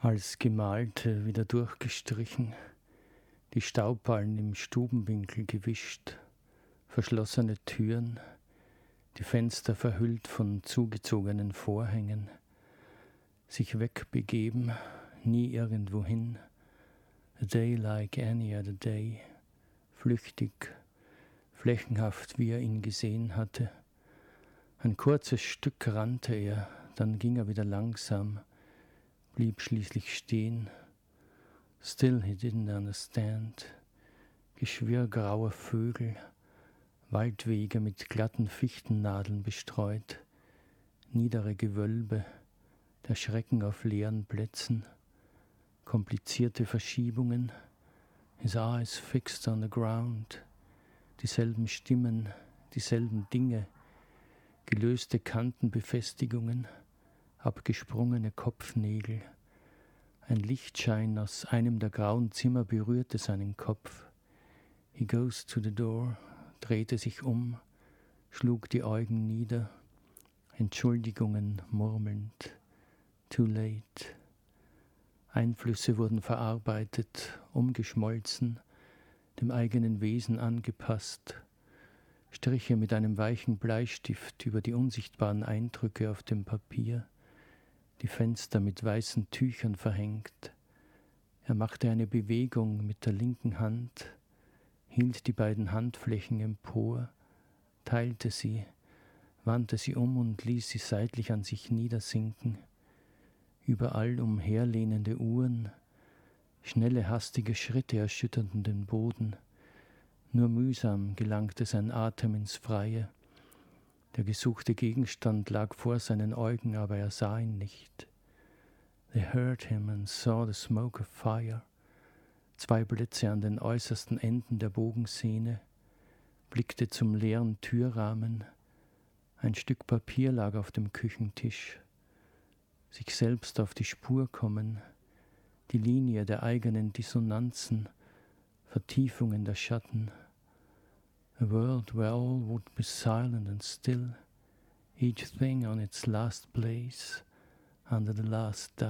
als Gemalte wieder durchgestrichen, die Staubballen im Stubenwinkel gewischt, verschlossene Türen, die Fenster verhüllt von zugezogenen Vorhängen, sich wegbegeben, nie irgendwohin, a day like any other day, flüchtig, flächenhaft, wie er ihn gesehen hatte. Ein kurzes Stück rannte er, dann ging er wieder langsam, blieb schließlich stehen. Still he didn't understand. Geschwirr grauer Vögel, Waldwege mit glatten Fichtennadeln bestreut, niedere Gewölbe, der Schrecken auf leeren Plätzen, komplizierte Verschiebungen, his eyes fixed on the ground, dieselben Stimmen, dieselben Dinge, gelöste Kantenbefestigungen, abgesprungene Kopfnägel. Ein Lichtschein aus einem der grauen Zimmer berührte seinen Kopf. He goes to the door, drehte sich um, schlug die Augen nieder, Entschuldigungen murmelnd. Too late. Einflüsse wurden verarbeitet, umgeschmolzen, dem eigenen Wesen angepasst. Striche mit einem weichen Bleistift über die unsichtbaren Eindrücke auf dem Papier, die Fenster mit weißen Tüchern verhängt. Er machte eine Bewegung mit der linken Hand, hielt die beiden Handflächen empor, teilte sie, wandte sie um und ließ sie seitlich an sich niedersinken. Überall umherlehnende Uhren, schnelle, hastige Schritte erschütterten den Boden. Nur mühsam gelangte sein Atem ins Freie. Der gesuchte Gegenstand lag vor seinen Augen, aber er sah ihn nicht. They heard him and saw the smoke of fire. 2 Blitze an den äußersten Enden der Bogensehne, blickte zum leeren Türrahmen. Ein Stück Papier lag auf dem Küchentisch. Sich selbst auf die Spur kommen, die Linie der eigenen Dissonanzen, Vertiefungen der Schatten. A world where all would be silent and still, each thing on its last place, under the last dusk.